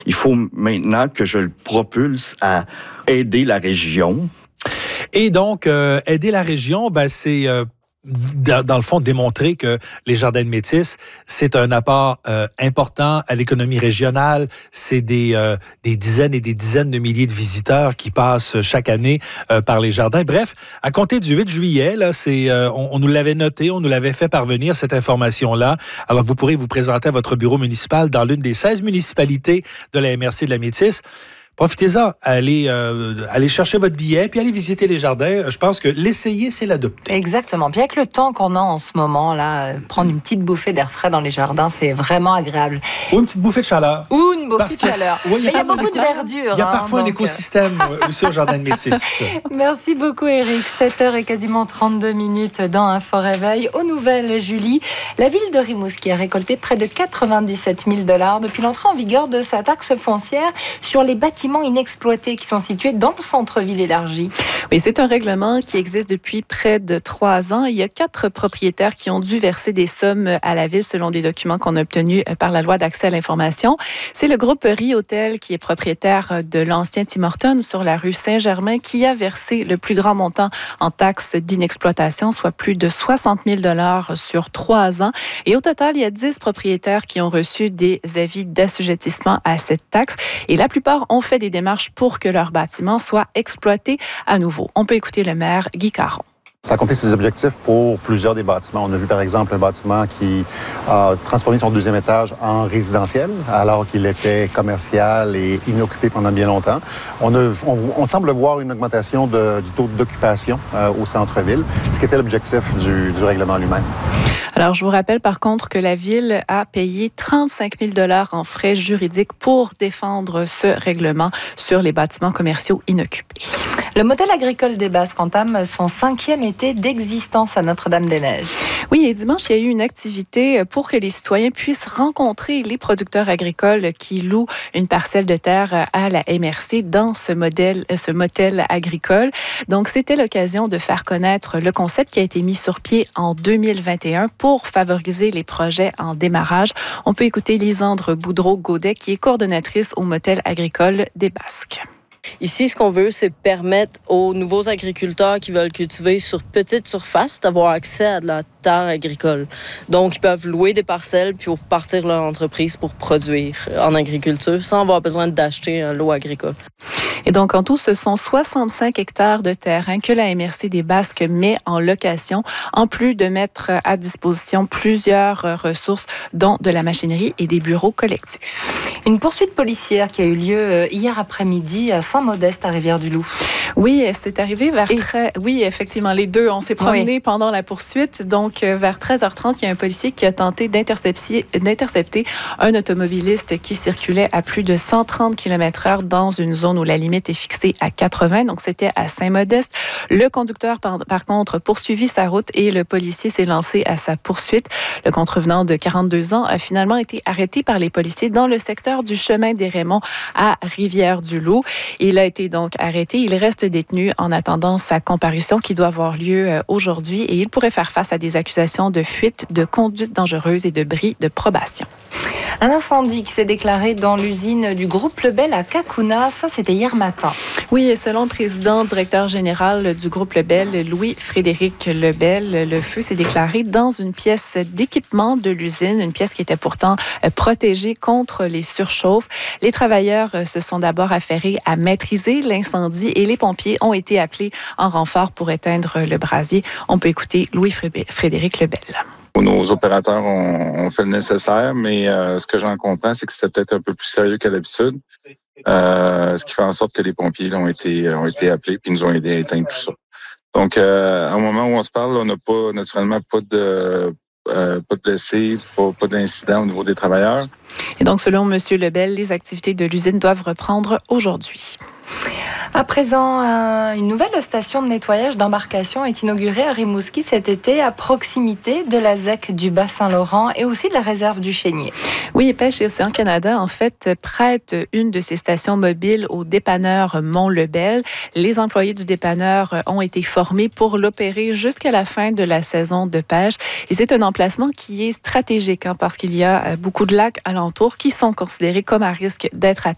Il faut maintenant que je le propulse à aider la région. Et donc, aider la région, c'est... dans le fond, démontrer que les Jardins de Métis, c'est un apport important à l'économie régionale. C'est des dizaines et des dizaines de milliers de visiteurs qui passent chaque année par les jardins. Bref, à compter du 8 juillet, là, on nous l'avait noté, on nous l'avait fait parvenir, cette information-là. Alors, vous pourrez vous présenter à votre bureau municipal dans l'une des 16 municipalités de la MRC de la Métis. Profitez-en, allez chercher votre billet, puis allez visiter les jardins. Je pense que l'essayer, c'est l'adopter. Exactement. Puis avec le temps qu'on a en ce moment, là, prendre une petite bouffée d'air frais dans les jardins, c'est vraiment agréable. Ou une petite bouffée de chaleur. Ou une bouffée de chaleur. Il y a beaucoup de verdure. Il y a parfois un écosystème aussi au Jardin de Métis. Merci beaucoup, Éric. 7h et quasiment 32 minutes dans Info Réveil. Aux nouvelles, Julie, la ville de Rimouski a récolté près de 97 000 $ depuis l'entrée en vigueur de sa taxe foncière sur les bâtiments inexploités qui sont situés dans le centre-ville élargi. Oui, c'est un règlement qui existe depuis près de 3 ans. Il y a 4 propriétaires qui ont dû verser des sommes à la ville selon des documents qu'on a obtenus par la loi d'accès à l'information. C'est le groupe Ri-Hôtel qui est propriétaire de l'ancien Tim Hortons sur la rue Saint-Germain qui a versé le plus grand montant en taxes d'inexploitation, soit plus de 60 000 $ sur 3 ans. Et au total, il y a 10 propriétaires qui ont reçu des avis d'assujettissement à cette taxe. Et la plupart ont fait des démarches pour que leur bâtiment soit exploité à nouveau. On peut écouter le maire Guy Caron. Ça accomplit ses objectifs pour plusieurs des bâtiments. On a vu par exemple un bâtiment qui a transformé son 2e étage en résidentiel alors qu'il était commercial et inoccupé pendant bien longtemps. On semble voir une augmentation du taux d'occupation au centre-ville, ce qui était l'objectif du règlement lui-même. Alors, je vous rappelle par contre que la Ville a payé 35 000 $ en frais juridiques pour défendre ce règlement sur les bâtiments commerciaux inoccupés. Le motel agricole des Basques entame son 5e été d'existence à Notre-Dame-des-Neiges. Oui, et dimanche, il y a eu une activité pour que les citoyens puissent rencontrer les producteurs agricoles qui louent une parcelle de terre à la MRC dans ce motel agricole. Donc, c'était l'occasion de faire connaître le concept qui a été mis sur pied en 2021 pour favoriser les projets en démarrage. On peut écouter Lisandre Boudreau-Gaudet, qui est coordonnatrice au motel agricole des Basques. Ici, ce qu'on veut, c'est permettre aux nouveaux agriculteurs qui veulent cultiver sur petite surface d'avoir accès à de la terre agricole. Donc, ils peuvent louer des parcelles puis partir leur entreprise pour produire en agriculture sans avoir besoin d'acheter un lot agricole. Et donc, en tout, ce sont 65 hectares de terrain que la MRC des Basques met en location, en plus de mettre à disposition plusieurs ressources, dont de la machinerie et des bureaux collectifs. Une poursuite policière qui a eu lieu hier après-midi à Saint-Modeste, à Rivière-du-Loup. Oui, c'est arrivé Oui, effectivement, les deux. On s'est promenés pendant la poursuite. Donc, vers 13h30, il y a un policier qui a tenté d'intercepter un automobiliste qui circulait à plus de 130 km/h dans une zone où la limite est fixée à 80. Donc, c'était à Saint-Modeste. Le conducteur, par contre, poursuivit sa route et le policier s'est lancé à sa poursuite. Le contrevenant de 42 ans a finalement été arrêté par les policiers dans le secteur du chemin des Raymonds à Rivière-du-Loup. Il a été donc arrêté. Il reste détenu en attendant sa comparution qui doit avoir lieu aujourd'hui et il pourrait faire face à des accusations de fuite, de conduite dangereuse et de bris de probation. Un incendie qui s'est déclaré dans l'usine du groupe Lebel à Cacouna, ça c'était hier matin. Oui, et selon le président directeur général du groupe Lebel, Louis-Frédéric Lebel, le feu s'est déclaré dans une pièce d'équipement de l'usine, une pièce qui était pourtant protégée contre les surchauffes. Les travailleurs se sont d'abord affairés à maîtriser l'incendie et les pompiers ont été appelés en renfort pour éteindre le brasier. On peut écouter Louis-Frédéric Lebel. Nos opérateurs ont fait le nécessaire, mais ce que j'en comprends, c'est que c'était peut-être un peu plus sérieux qu'à l'habitude. Ce qui fait en sorte que les pompiers ont été appelés puis nous ont aidés à éteindre tout ça. Donc, au moment où on se parle, on n'a naturellement pas de blessés, pas d'incidents au niveau des travailleurs. Et donc, selon M. Lebel, les activités de l'usine doivent reprendre aujourd'hui. À présent, une nouvelle station de nettoyage d'embarcation est inaugurée à Rimouski cet été, à proximité de la ZEC du Bas-Saint-Laurent et aussi de la réserve du Chénier. Oui, Pêche et Océan Canada, en fait, prête une de ces stations mobiles au dépanneur Mont-Lebel. Les employés du dépanneur ont été formés pour l'opérer jusqu'à la fin de la saison de pêche. Et c'est un emplacement qui est stratégique parce qu'il y a beaucoup de lacs alentours qui sont considérés comme à risque d'être atteints